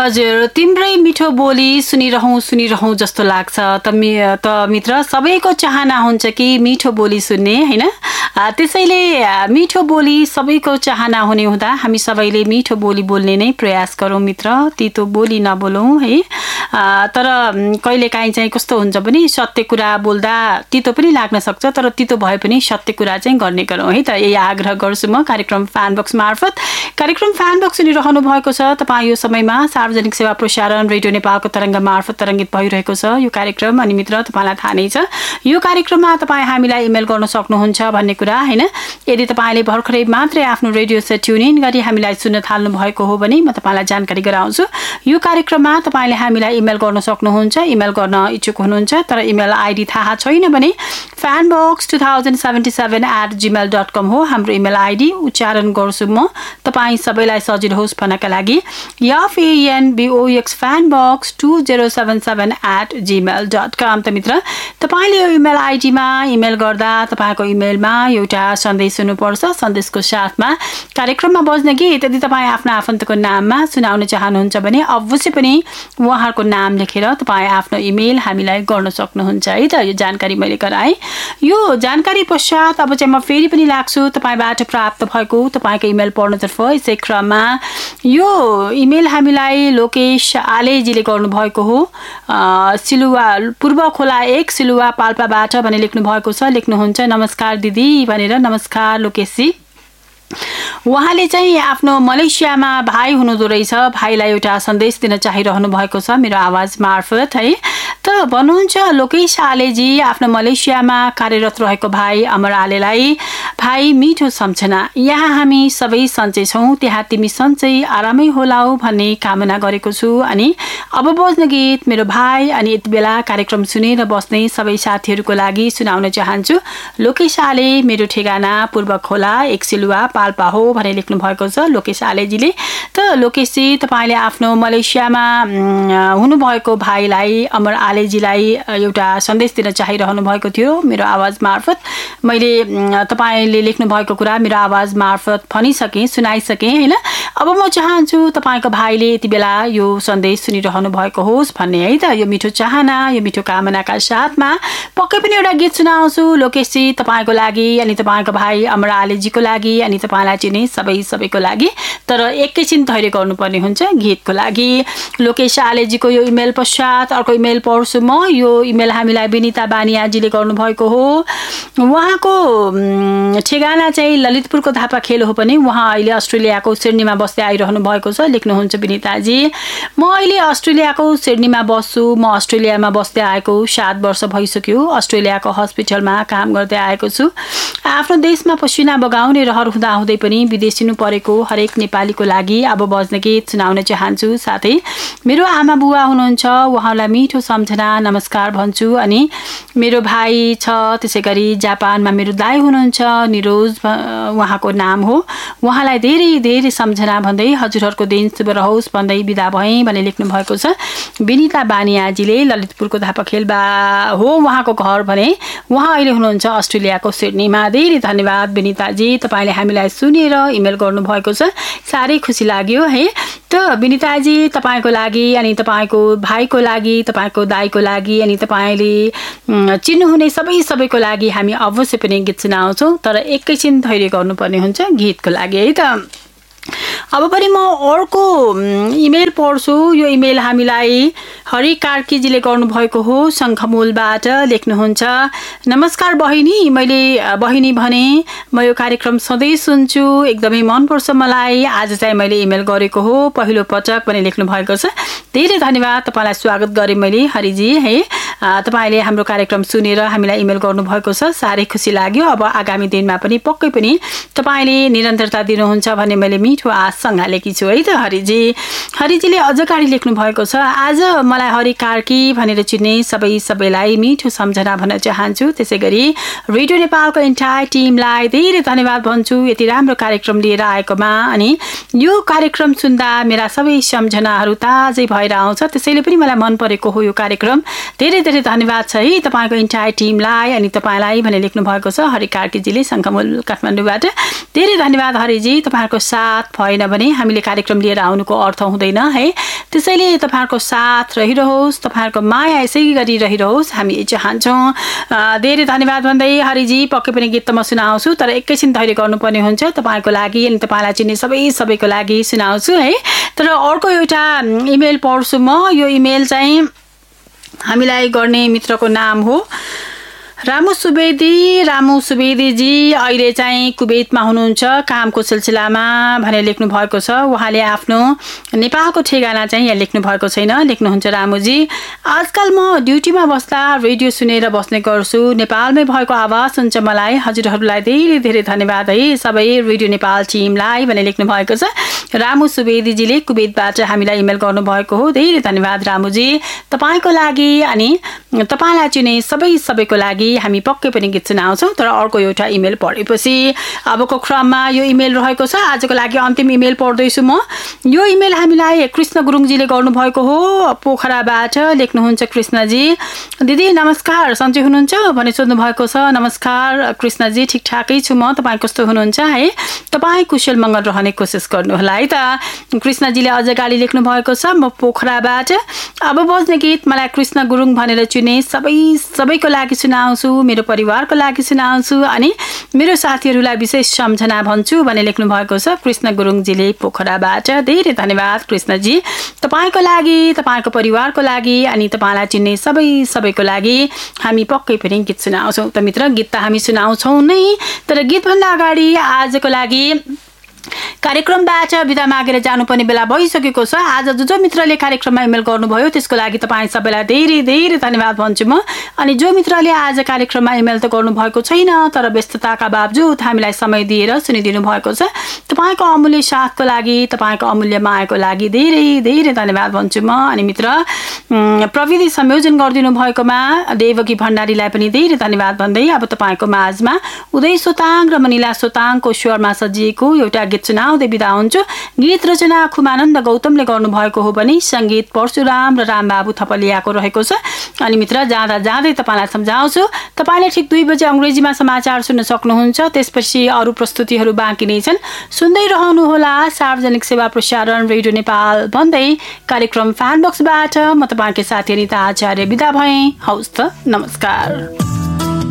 हजुर, तिम्रै मिठो बोली सुनिरहँ जस्तो लाग्छ त मित्र। सबैको चाहना हुन्छ कि मिठो बोली सुन्ने, हैन? त्यसैले मिठो बोली सबैको चाहना हुने हुँदा हामी सबैले मिठो बोली बोल्ने नै प्रयास गरौँ मित्र। तितो बोली नबोलौँ है। तर कहिलेकाहीँ चाहिँ कस्तो हुन्छ भने सत्य कुरा बोल्दा तितो पनि लाग्न सक्छ, तर तितो भए पनि सत्य कुरा चाहिँ गर्ने गरौँ है त। यही आग्रह गर्छु म कार्यक्रम फ्यानबक्स मार्फत। कार्यक्रम फ्यानबक्स सुनिरहनु भएको छ तपाईँ यो समयमा सार्वजनिक सेवा प्रसारण रेडियो नेपालको तरङ्ग मार्फत तरङ्गित भइरहेको छ यो कार्यक्रम। अनि मित्र, तपाईँलाई थाहा नै छ यो कार्यक्रममा तपाईँ हामीलाई इमेल गर्न सक्नुहुन्छ भन्ने कुरा, हैन? यदि तपाईँले भर्खरै मात्रै आफ्नो रेडियो सेट ट्युन इन गरी हामीलाई सुन्न थाल्नु भएको हो भने म तपाईँलाई जानकारी गराउँछु। यो कार्यक्रममा तपाईँले हामीलाई इमेल गर्न सक्नुहुन्छ। इमेल गर्न इच्छुक हुनुहुन्छ तर इमेल आइडी थाहा छैन भने fanbox2077@gmail.com हो हाम्रो इमेल आइडी। उच्चारण गर्छु म तपाईँ सबैलाई सजिलो होस् भन्नका लागि FANBOX fanbox2077@gmail.com। त मित्र, तपाईँले यो इमेल आइडीमा इमेल गर्दा तपाईँको इमेलमा एउटा सन्देश हुनुपर्छ। सन्देशको साथमा कार्यक्रममा बज्ने गीत यदि तपाईँ आफ्नो आफन्तको नाममा सुनाउन चाहनुहुन्छ भने अवश्य पनि उहाँहरूको नाम लेखेर तपाईँ आफ्नो इमेल हामीलाई गर्न सक्नुहुन्छ है त। यो जानकारी मैले गराएँ। यो जानकारी पश्चात अब चाहिँ म फेरि पनि लाग्छु तपाईँबाट प्राप्त भएको तपाईँको इमेल पढ्नतर्फ। यसै क्रममा यो इमेल हामीलाई लोकेश आलेजीले गर्नुभएको हो। सिलुवा पूर्व खोला 1 सिलुवा पाल्पाबाट भने लेख्नु भएको छ। लेख्नुहुन्छ नमस्कार दिदी भनेर। नमस्कार लोकेशजी। उहाँले चाहिँ आफ्नो मलेसियामा भाइ हुनुहुँदो रहेछ। भाइलाई एउटा सन्देश दिन चाहिरहनु भएको छ मेरो आवाज मार्फत है त। भन्नुहुन्छ लोकेश आलेजी आफ्नो मलेसियामा कार्यरत रहेको भाइ अमर आलेलाई भाइ मिठो सम्झना। यहाँ हामी सबै सन्चै छौँ, त्यहाँ तिमी सन्चै आरामै होलाऊ भन्ने कामना गरेको छु। अनि अब बज्ने गीत मेरो भाइ अनि यति बेला कार्यक्रम सुनेर बस्ने सबै साथीहरूको लागि सुनाउन चाहन्छु। लोकेश आले मेरो ठेगाना पूर्व खोला 1 सिलुवा पाल्पा हो भने लेख्नु भएको छ लोकेश आलेजीले। त लोकेशजी, तपाईँले आफ्नो मलेसियामा हुनुभएको भाइलाई अमर आलेजीलाई एउटा सन्देश दिन चाहिरहनु भएको थियो मेरो आवाज मार्फत। मैले तपाईँले लेख्नु भएको कुरा मेरो आवाज मार्फत भनिसकेँ, सुनाइसकेँ, हैन? अब म चाहन्छु तपाईँको भाइले यति बेला यो सन्देश सुनिरहनु भएको होस् भन्ने है त। यो मिठो चाहना, यो मिठो कामनाका साथमा पक्कै पनि एउटा गीत सुनाउँछु लोकेशजी तपाईँको लागि अनि तपाईँको भाइ अमर आलेजीको लागि अनि तपाईँलाई चिने सबैको लागि। तर एकैछिन धैर्य गर्नुपर्ने हुन्छ गीतको लागि। लोकेश आलेजीको यो इमेल पश्चात अर्को इमेल पढ्छु म। यो इमेल हामीलाई विनिता बानियाजीले गर्नुभएको हो। उहाँको ठेगाना चाहिँ ललितपुरको धापाखेल हो पनि उहाँ अहिले अस्ट्रेलियाको सिडनीमा बस्दै आइरहनु भएको छ। लेख्नुहुन्छ विनिताजी, म अहिले अस्ट्रेलियाको सिडनीमा बस्छु। म अस्ट्रेलियामा बस्दै आएको 7 वर्ष भइसक्यो। अस्ट्रेलियाको हस्पिटलमा काम गर्दै आएको छु। आफ्नो देशमा पसिना बगाउने रहर हुँदाहुँदै पनि विदेशिनु परेको हरेक नेपालीको लागि अब बज्ने गीत सुनाउन चाहन्छु। साथै मेरो आमा बुवा हुनुहुन्छ, उहाँलाई मिठो सम्झना नमस्कार भन्छु। अनि मेरो भाइ छ, त्यसै गरी जापानमा मेरो दाइ हुनुहुन्छ निरोज उहाँको नाम हो। उहाँलाई धेरै धेरै सम्झना भन्दै हजुरहरूको दिन शुभ रहोस् भन्दै बिदा भएँ भने लेख्नु भएको छ विनिता बानियाजीले। ललितपुरको धापाखेलबा हो उहाँको घर भने उहाँ अहिले हुनुहुन्छ अस्ट्रेलियाको सिडनीमा। धेरै धन्यवाद विनिताजी, तपाईँले हामीलाई सुनेर इमेल गर्नुभएको छ, साह्रै खुसी लाग्यो है त। विनिताजी, तपाईँको लागि अनि तपाईँको भाइको लागि, तपाईँको दाइको लागि अनि तपाईँले चिन्नुहुने सबैको लागि हामी अवश्य पनि गीत सुनाउँछौँ। तर एकैछिन धैर्य गर्नुपर्ने हुन्छ गीतको लागि है त। अब पनि म अर्को इमेल पढ्छु। यो इमेल हामीलाई हरि कार्कीजीले गर्नुभएको हो शङ्खमूलबाट। लेख्नुहुन्छ नमस्कार बहिनी, मैले बहिनी भने म यो कार्यक्रम सधैँ सुन्छु, एकदमै मनपर्छ मलाई। आज चाहिँ मैले इमेल गरेको हो पहिलो पटक भने लेख्नु भएको छ। धेरै धन्यवाद, तपाईँलाई स्वागत गरेँ मैले हरिजी है। तपाईँले हाम्रो कार्यक्रम सुनेर हामीलाई इमेल गर्नुभएको छ, साह्रै खुसी लाग्यो। अब आगामी दिनमा पनि पक्कै पनि तपाईँले निरन्तरता दिनुहुन्छ भन्ने मैले मिठो आश सँगालेकी छु है त हरिजी। हरिजीले अझ गाडी लेख्नु भएको छ, आज मलाई हरि कार्की भनेर चिन्ने सबैलाई मिठो सम्झना भन्न चाहन्छु। त्यसै गरी रेडियो नेपालको इन्टायर टिमलाई धेरै धन्यवाद भन्छु यति राम्रो कार्यक्रम लिएर आएकोमा। अनि यो कार्यक्रम सुन्दा मेरा सबै सम्झनाहरू ताजै भएर आउँछ, त्यसैले पनि मलाई मन परेको हो यो कार्यक्रम। धेरै धेरै धन्यवाद छ है तपाईँको इन्टायर टिमलाई अनि तपाईँलाई भने लेख्नु भएको छ हरि कार्कीजीले शङ्खमूल काठमाडौँबाट। धेरै धन्यवाद हरिजी, तपाईँहरूको साथ भएन भने हामीले कार्यक्रम लिएर आउनुको अर्थ हुँदैन है। त्यसैले तपाईँहरूको साथ रहिरहोस्, तपाईँहरूको माया यसै गरी रहिरहोस् हामी चाहन्छौँ। धेरै धन्यवाद भन्दै हरिजी पक्कै पनि गीत त म सुनाउँछु, तर एकैछिन धैर्य गर्नुपर्ने हुन्छ तपाईँको लागि अनि तपाईँलाई चिन्ने सबैको लागि सुनाउँछु है। तर अर्को एउटा इमेल पढ्छु म। यो इमेल चाहिँ हामीलाई गर्ने मित्रको नाम हो रामु सुवेदीजी। अहिले चाहिँ कुवेतमा हुनुहुन्छ कामको सिलसिलामा भनेर लेख्नु भएको छ। उहाँले आफ्नो नेपालको ठेगाना चाहिँ यहाँ लेख्नु भएको छैन, लेख्नुहुन्छ रामुजी। आजकल म ड्युटीमा बस्दा रेडियो सुनेर बस्ने गर्छु, नेपालमै भएको आवाज सुन्छ मलाई। हजुरहरूलाई धेरै धेरै धन्यवाद है सबै रेडियो नेपाल टिमलाई भनेर लेख्नु भएको छ। रामु सुवेदीजीले कुवेतबाट हामीलाई इमेल गर्नुभएको हो। धेरै धन्यवाद रामुजी तपाईँको लागि अनि तपाईँलाई चिने सबैको लागि हामी पक्कै पनि गीत सुनाउँछौँ। तर अर्को एउटा इमेल पढेपछि अबको क्रममा यो इमेल रहेको छ। आजको लागि अन्तिम इमेल पढ्दैछु म। यो इमेल हामीलाई कृष्ण गुरुङजीले गर्नुभएको हो, पोखराबाट लेख्नुहुन्छ कृष्णजी। दिदी नमस्कार, सन्चै हुनुहुन्छ भने सोध्नु भएको छ। नमस्कार कृष्णजी, ठिकठाकै छु म, तपाईँ कस्तो हुनुहुन्छ है? तपाईँ कुशल मङ्गल रहने कोसिस गर्नुहोला है त। कृष्णजीले अझ गाली लेख्नु भएको छ, म पोखराबाट। अब बज्ने गीत मलाई कृष्ण गुरुङ भनेर चुने सबैको लागि सुनाउँछु, मेरो परिवारको लागि सुनाउँछु अनि मेरो साथीहरूलाई विशेष सम्झना भन्छु भने लेख्नु भएको छ कृष्ण गुरुङजीले पोखराबाट। धेरै धन्यवाद कृष्णजी तपाईँको लागि, तपाईँको परिवारको लागि अनि तपाईँलाई चिन्ने सबैको लागि हामी पक्कै पनि गीत सुनाउँछौँ। त मित्र गीत त हामी सुनाउँछौँ नै, तर गीतभन्दा अगाडि आजको लागि कार्यक्रमबाट बिदा मागेर जानुपर्ने बेला भइसकेको छ। आज जो मित्रले कार्यक्रममा इमेल गर्नुभयो त्यसको लागि तपाईँ सबैलाई धेरै धेरै धन्यवाद भन्छु म। अनि जो मित्रले आज कार्यक्रममा इमेल त गर्नुभएको छैन तर व्यस्तताका बावजुद हामीलाई समय दिएर सुनिदिनु भएको छ, तपाईँको अमूल्य साथको लागि, तपाईँको अमूल्य मायाको लागि धेरै धेरै धन्यवाद भन्छु म। अनि मित्र प्रविधि संयोजन गरिदिनु भएकोमा देवकी भण्डारीलाई पनि धेरै धन्यवाद भन्दै अब तपाईँको माझमा उदय सोताङ र मनिला सोताङको स्वरमा सजिएको एउटा गीत सुनाउँदै बिदा हुन्छु। गीत रचना खुमानन्द गौतमले गर्नुभएको हो भने सङ्गीत परशुराम र रामबाबु थपलियाको रहेको छ। अनि मित्र जाँदै तपाईँलाई सम्झाउँछु, तपाईँले ठिक 2 बजे अङ्ग्रेजीमा समाचार सुन्न सक्नुहुन्छ, त्यसपछि अरू प्रस्तुतिहरू बाँकी नै छन्। सुन्दै रहनुहोला सार्वजनिक सेवा प्रसारण रेडियो नेपाल भन्दै कार्यक्रम फ्यानबक्सबाट म तपाईँकै साथी अनिता आचार्य बिदा भएँ। हवस् त, नमस्कार।